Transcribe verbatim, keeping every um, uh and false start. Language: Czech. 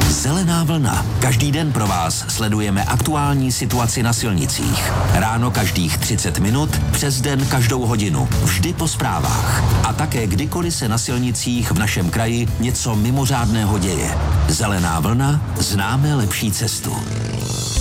Zelená vlna. Každý den pro vás sledujeme aktuální situaci na silnicích. Ráno každých třicet minut, přes den každou hodinu. Vždy po zprávách. A také kdykoliv se na silnicích v našem kraji něco mimořádného děje. Zelená vlna, známe lepší cestu.